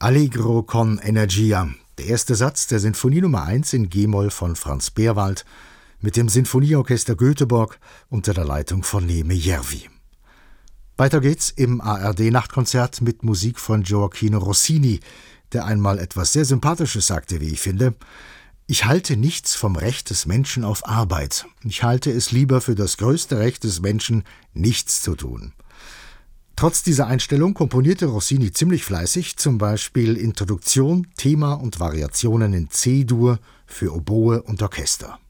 Allegro con energia, der erste Satz der Sinfonie Nummer 1 in G-Moll von Franz Beerwald mit dem Sinfonieorchester Göteborg unter der Leitung von Neeme Järvi. Weiter geht's im ARD-Nachtkonzert mit Musik von Gioacchino Rossini, der einmal etwas sehr Sympathisches sagte, wie ich finde: Ich halte nichts vom Recht des Menschen auf Arbeit. Ich halte es lieber für das größte Recht des Menschen, nichts zu tun. Trotz dieser Einstellung komponierte Rossini ziemlich fleißig, zum Beispiel Introduktion, Thema und Variationen in C-Dur für Oboe und Orchester.